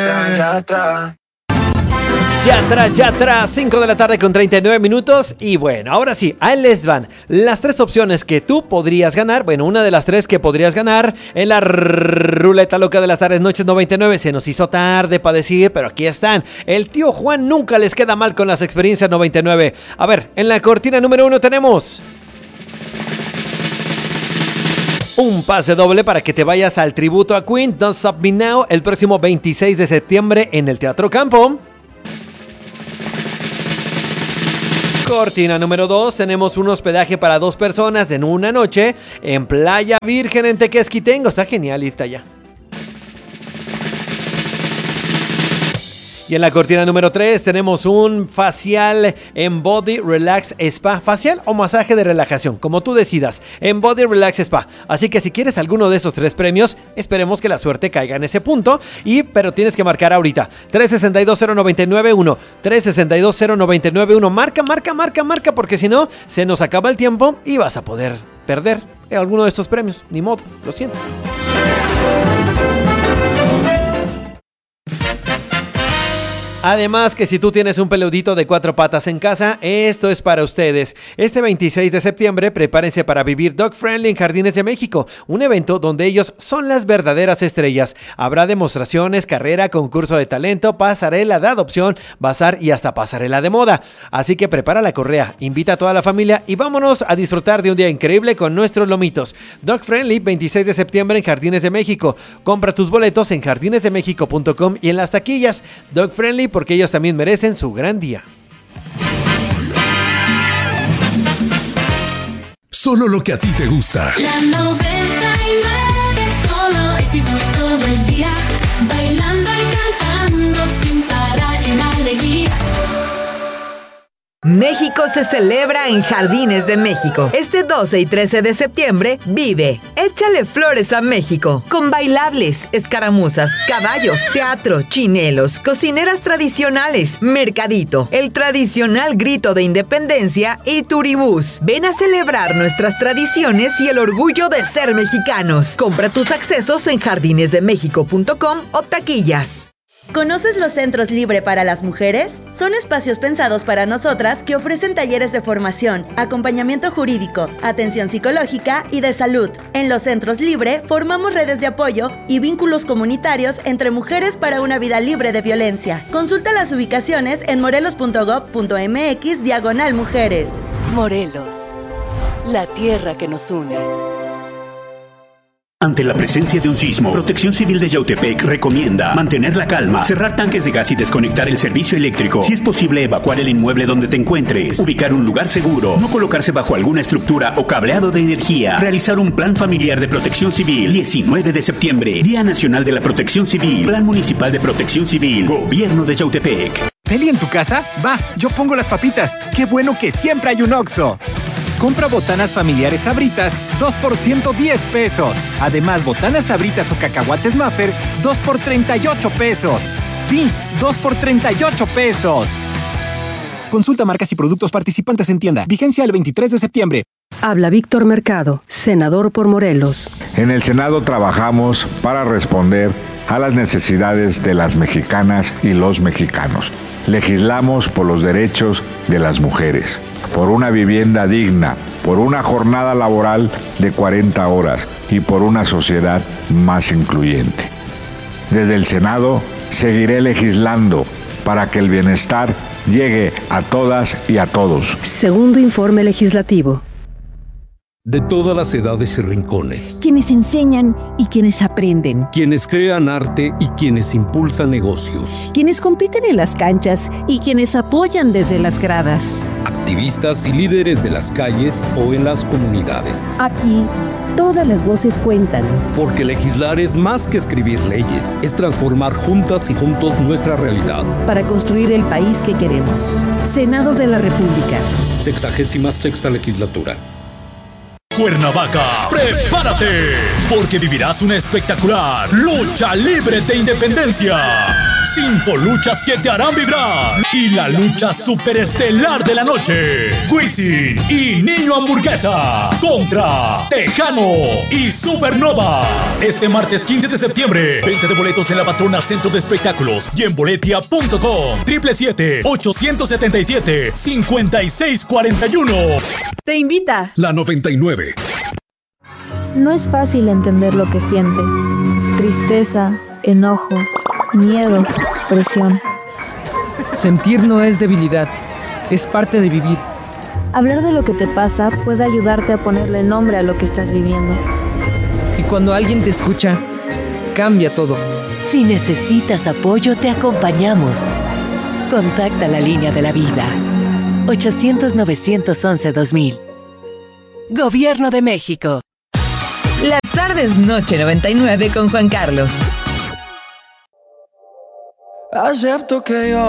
Yatra, 5 de la tarde con 39 minutos. Y bueno, ahora sí, ahí les van las tres opciones que tú podrías ganar. Bueno, una de las tres que podrías ganar en la ruleta loca de las tardes noches 99. Se nos hizo tarde para decir, pero aquí están. El tío Juan nunca les queda mal con las experiencias 99. A ver, en la cortina número 1 tenemos un pase doble para que te vayas al tributo a Queen, Don't Stop Me Now, el próximo 26 de septiembre en el Teatro Campo. Cortina número 2, tenemos un hospedaje para 2 personas en una noche en Playa Virgen en Tequesquitengo. Está genial irte allá. Y en la cortina número 3 tenemos un facial en Body Relax Spa. Facial o masaje de relajación, como tú decidas, en Body Relax Spa. Así que si quieres alguno de esos 3 premios, esperemos que la suerte caiga en ese punto. Pero tienes que marcar ahorita 362-0991, 362-0991. Marca, porque si no, se nos acaba el tiempo y vas a poder perder alguno de estos premios. Ni modo, lo siento. Además que si tú tienes un peludito de 4 patas en casa, esto es para ustedes. Este 26 de septiembre prepárense para vivir Dog Friendly en Jardines de México, un evento donde ellos son las verdaderas estrellas. Habrá demostraciones, carrera, concurso de talento, pasarela de adopción, bazar y hasta pasarela de moda. Así que prepara la correa, invita a toda la familia y vámonos a disfrutar de un día increíble con nuestros lomitos. Dog Friendly 26 de septiembre en Jardines de México. Compra tus boletos en jardinesdemexico.com y en las taquillas. Dog Friendly, porque ellos también merecen su gran día. Solo lo que a ti te gusta. La 99, solo éxitos todo el día, bailando y cantando sin parar en alegría. México se celebra en Jardines de México. Este 12 y 13 de septiembre vive Échale Flores a México, con bailables, escaramuzas, caballos, teatro, chinelos, cocineras tradicionales, mercadito, el tradicional grito de independencia y turibús. Ven a celebrar nuestras tradiciones y el orgullo de ser mexicanos. Compra tus accesos en jardinesdemexico.com o taquillas. ¿Conoces los Centros Libre para las Mujeres? Son espacios pensados para nosotras que ofrecen talleres de formación, acompañamiento jurídico, atención psicológica y de salud. En los Centros Libre formamos redes de apoyo y vínculos comunitarios entre mujeres para una vida libre de violencia. Consulta las ubicaciones en morelos.gov.mx/mujeres. Morelos, la tierra que nos une. Ante la presencia de un sismo, Protección Civil de Yautepec recomienda mantener la calma, cerrar tanques de gas y desconectar el servicio eléctrico. Si es posible, evacuar el inmueble donde te encuentres, ubicar un lugar seguro, no colocarse bajo alguna estructura o cableado de energía, realizar un plan familiar de protección civil. 19 de septiembre, Día Nacional de la Protección Civil, Plan Municipal de Protección Civil, Gobierno de Yautepec. ¿Peli en tu casa? Va, yo pongo las papitas. ¡Qué bueno que siempre hay un Oxxo! Compra botanas familiares Sabritas, 2 por 110 pesos. Además, botanas Sabritas o cacahuates Maffer, 2 por 38 pesos. Sí, 2 por 38 pesos. Consulta marcas y productos participantes en tienda. Vigencia el 23 de septiembre. Habla Víctor Mercado, senador por Morelos. En el Senado trabajamos para responder a las necesidades de las mexicanas y los mexicanos. Legislamos por los derechos de las mujeres, por una vivienda digna, por una jornada laboral de 40 horas y por una sociedad más incluyente. Desde el Senado seguiré legislando para que el bienestar llegue a todas y a todos. Segundo informe legislativo. De todas las edades y rincones. Quienes enseñan y quienes aprenden. Quienes crean arte y quienes impulsan negocios. Quienes compiten en las canchas y quienes apoyan desde las gradas. Activistas y líderes de las calles o en las comunidades. Aquí, todas las voces cuentan. Porque legislar es más que escribir leyes, es transformar juntas y juntos nuestra realidad. Para construir el país que queremos. Senado de la República. 66ª legislatura. Cuernavaca, prepárate, porque vivirás una espectacular lucha libre de independencia. 5 luchas que te harán vibrar. Y la lucha superestelar de la noche. Wisin y Niño Hamburguesa contra Tejano y Supernova. Este martes 15 de septiembre. Venta de boletos en la Patrona Centro de Espectáculos y en boletia.com. 777-877-5641. Te invita La 99. No es fácil entender lo que sientes. Tristeza, enojo, miedo, presión. Sentir no es debilidad, es parte de vivir. Hablar de lo que te pasa puede ayudarte a ponerle nombre a lo que estás viviendo. Y cuando alguien te escucha, cambia todo. Si necesitas apoyo, te acompañamos. Contacta la línea de la vida. 800-911-2000. Gobierno de México. Las tardes Noche 99 con Juan Carlos. Acepto que yo